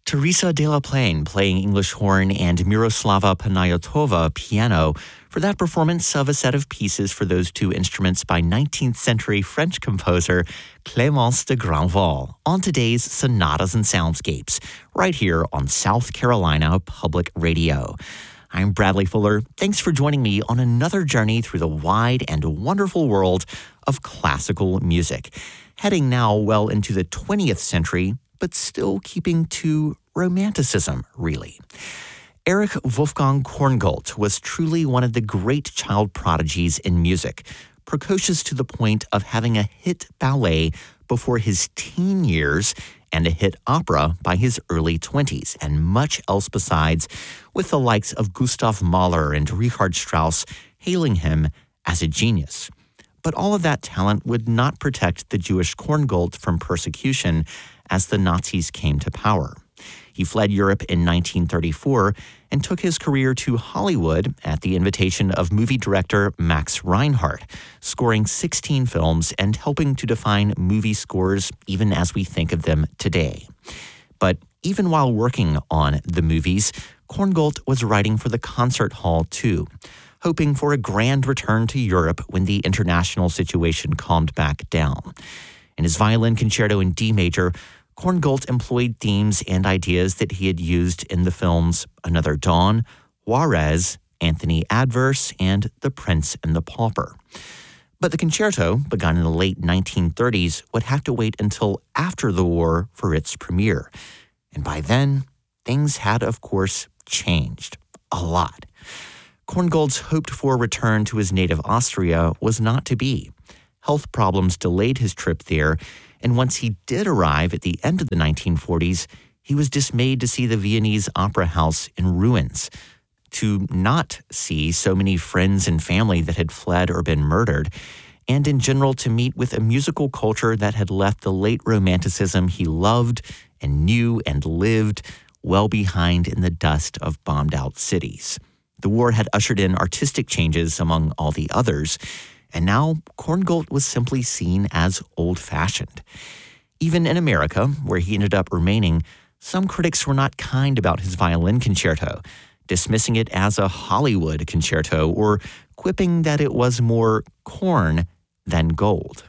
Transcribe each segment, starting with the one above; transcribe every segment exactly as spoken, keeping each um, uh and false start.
Teresa de la Plaine playing English horn and Miroslava Panayotova piano for that performance of a set of pieces for those two instruments by nineteenth century French composer Clémence de Grandval on today's Sonatas and Soundscapes, right here on South Carolina Public Radio. I'm Bradley Fuller. Thanks for joining me on another journey through the wide and wonderful world of classical music, heading now well into the twentieth century, but still keeping to romanticism, really. Erich Wolfgang Korngold was truly one of the great child prodigies in music, precocious to the point of having a hit ballet before his teen years and a hit opera by his early twenties, and much else besides, with the likes of Gustav Mahler and Richard Strauss hailing him as a genius. But all of that talent would not protect the Jewish Korngold from persecution as the Nazis came to power. He fled Europe in nineteen thirty-four and took his career to Hollywood at the invitation of movie director Max Reinhardt, scoring sixteen films and helping to define movie scores even as we think of them today. But even while working on the movies, Korngold was writing for the concert hall too, hoping for a grand return to Europe when the international situation calmed back down. In his violin concerto in D major, Korngold employed themes and ideas that he had used in the films Another Dawn, Juarez, Anthony Adverse, and The Prince and the Pauper. But the concerto, begun in the late nineteen thirties, would have to wait until after the war for its premiere. And by then, things had, of course, changed a lot. Korngold's hoped-for return to his native Austria was not to be. Health problems delayed his trip there, and once he did arrive at the end of the nineteen forties, he was dismayed to see the Viennese Opera House in ruins, to not see so many friends and family that had fled or been murdered, and in general to meet with a musical culture that had left the late Romanticism he loved and knew and lived well behind in the dust of bombed-out cities. The war had ushered in artistic changes among all the others, and now Korngold was simply seen as old-fashioned. Even in America, where he ended up remaining, some critics were not kind about his violin concerto, dismissing it as a Hollywood concerto or quipping that it was more corn than gold.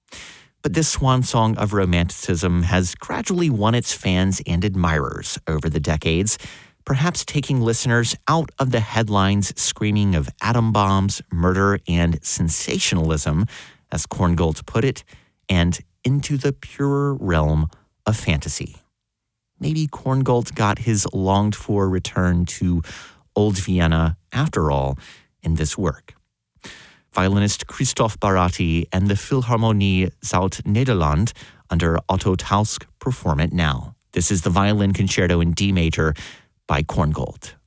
But this swan song of Romanticism has gradually won its fans and admirers over the decades, perhaps taking listeners out of the headlines screaming of atom bombs, murder, and sensationalism, as Korngold put it, and into the purer realm of fantasy. Maybe Korngold got his longed-for return to Old Vienna, after all, in this work. Violinist Christoph Baratti and the Philharmonie Zuid-Nederland under Otto Tausk perform it now. This is the Violin Concerto in D major by Korngold.